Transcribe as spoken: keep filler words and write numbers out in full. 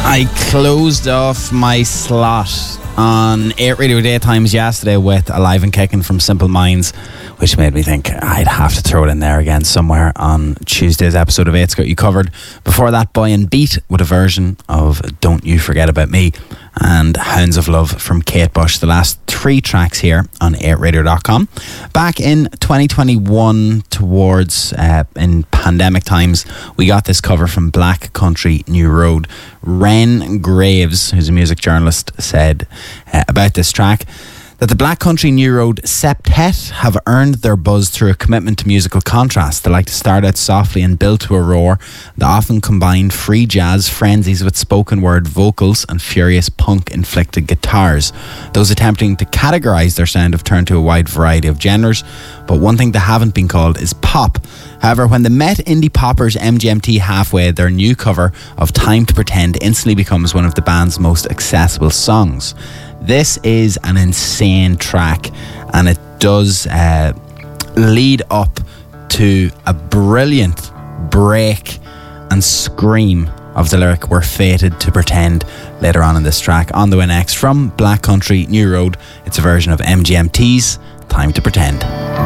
I closed off my slot on eight Radio Daytimes yesterday with Alive and Kicking from Simple Minds, which made me think I'd have to throw it in there again somewhere on Tuesday's episode of Eight's Got You Covered. Before that, Boy and Beat with a version of Don't You Forget About Me, and Hounds of Love from Kate Bush. The last three tracks here on eight radio dot com. Back in twenty twenty-one, towards uh, in pandemic times, we got this cover from Black Country New Road. Ren Graves, who's a music journalist, said uh, about this track that the Black Country New Road septet have earned their buzz through a commitment to musical contrast. They like to start out softly and build to a roar. They often combine free jazz frenzies with spoken word vocals and furious punk-inflicted guitars. Those attempting to categorise their sound have turned to a wide variety of genres, but one thing they haven't been called is pop. However, when they met indie poppers M G M T halfway, their new cover of Time to Pretend instantly becomes one of the band's most accessible songs. This is an insane track, and it does uh, lead up to a brilliant break and scream of the lyric "We're fated to pretend" later on in this track. On the way next, from Black Country New Road, it's a version of M G M T's Time to Pretend.